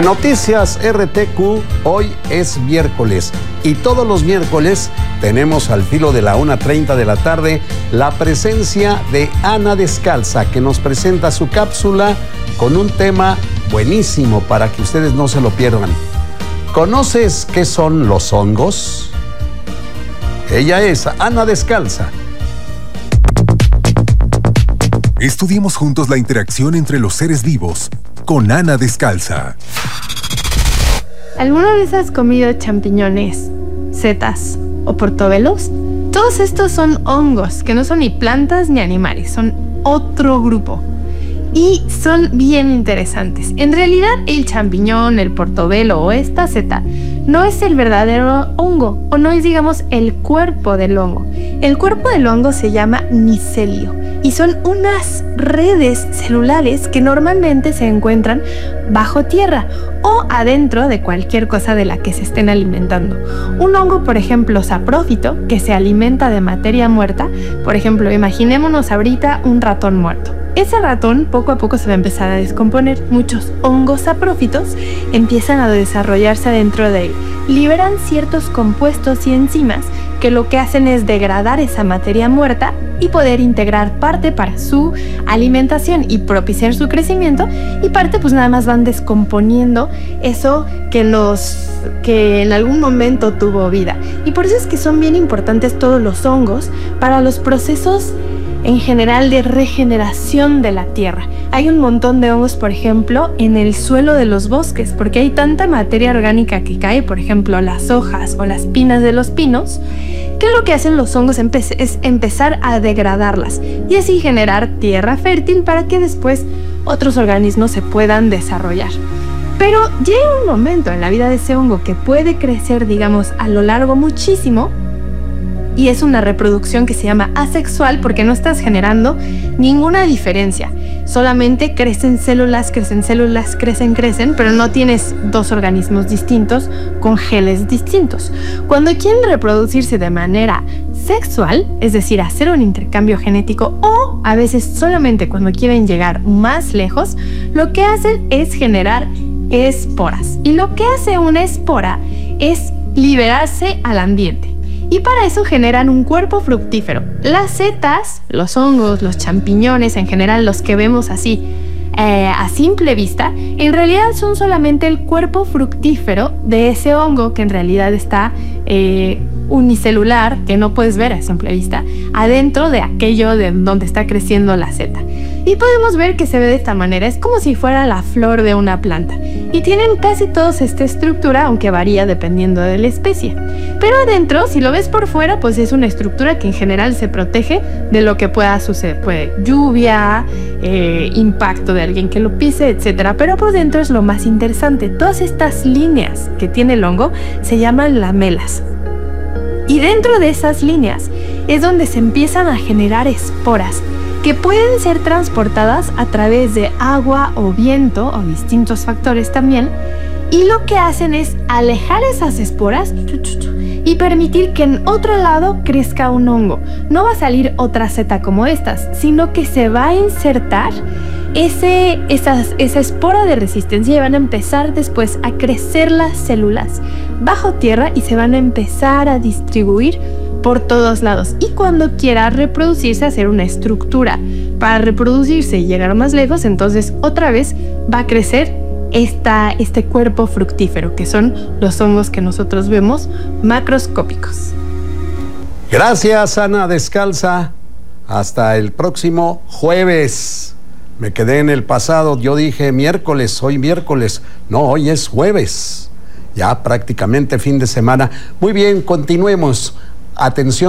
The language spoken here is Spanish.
En Noticias RTQ, hoy es miércoles y todos los miércoles tenemos al filo de la 1:30 de la tarde la presencia de Ana Descalza, que nos presenta su cápsula con un tema buenísimo para que ustedes no se lo pierdan. ¿Conoces qué son los hongos? Ella es Ana Descalza. Estudiemos juntos la interacción entre los seres vivos con Ana Descalza. ¿Alguna vez has comido champiñones, setas o portobelos? Todos estos son hongos, que no son ni plantas ni animales, son otro grupo. Y son bien interesantes. En realidad, el champiñón, el portobelo o esta seta no es el verdadero hongo, o no es, digamos, el cuerpo del hongo. El cuerpo del hongo se llama micelio y son unas redes celulares que normalmente se encuentran bajo tierra o adentro de cualquier cosa de la que se estén alimentando. Un hongo, por ejemplo, saprófito, que se alimenta de materia muerta. Por ejemplo, imaginémonos ahorita un ratón muerto. Ese ratón poco a poco se va a empezar a descomponer. Muchos hongos saprófitos empiezan a desarrollarse adentro de él. Liberan ciertos compuestos y enzimas que lo que hacen es degradar esa materia muerta y poder integrar parte para su alimentación y propiciar su crecimiento, y parte pues nada más van descomponiendo eso que en algún momento tuvo vida. Y por eso es que son bien importantes todos los hongos para los procesos en general de regeneración de la tierra. Hay un montón de hongos, por ejemplo, en el suelo de los bosques, porque hay tanta materia orgánica que cae, por ejemplo, las hojas o las pinas de los pinos, que lo que hacen los hongos es empezar a degradarlas y así generar tierra fértil para que después otros organismos se puedan desarrollar. Pero llega un momento en la vida de ese hongo que puede crecer, digamos, a lo largo muchísimo, y es una reproducción que se llama asexual porque no estás generando ninguna diferencia. Solamente crecen células, pero no tienes dos organismos distintos con genes distintos. Cuando quieren reproducirse de manera sexual, es decir, hacer un intercambio genético, o a veces solamente cuando quieren llegar más lejos, lo que hacen es generar esporas. Y lo que hace una espora es liberarse al ambiente. Y para eso generan un cuerpo fructífero. Las setas, los hongos, los champiñones, en general los que vemos así a simple vista, en realidad son solamente el cuerpo fructífero de ese hongo que en realidad está unicelular, que no puedes ver a simple vista, adentro de aquello de donde está creciendo la seta. Y podemos ver que se ve de esta manera, es como si fuera la flor de una planta. Y tienen casi todos esta estructura, aunque varía dependiendo de la especie. Pero adentro, si lo ves por fuera, pues es una estructura que en general se protege de lo que pueda suceder. Puede lluvia, impacto de alguien que lo pise, etc. Pero por dentro es lo más interesante. Todas estas líneas que tiene el hongo se llaman lamelas. Y dentro de esas líneas es donde se empiezan a generar esporas que pueden ser transportadas a través de agua o viento o distintos factores también, y lo que hacen es alejar esas esporas y permitir que en otro lado crezca un hongo. No va a salir otra seta como estas, sino que se va a insertar esa espora de resistencia y van a empezar después a crecer las células bajo tierra y se van a empezar a distribuir por todos lados, y cuando quiera reproducirse, hacer una estructura para reproducirse y llegar más lejos, entonces otra vez va a crecer este cuerpo fructífero, que son los hongos que nosotros vemos macroscópicos. Gracias, Ana Descalza. Hasta el próximo jueves. Me quedé en el pasado, yo dije miércoles, hoy miércoles. No, hoy es jueves. Ya prácticamente fin de semana. Muy bien, continuemos. Atención.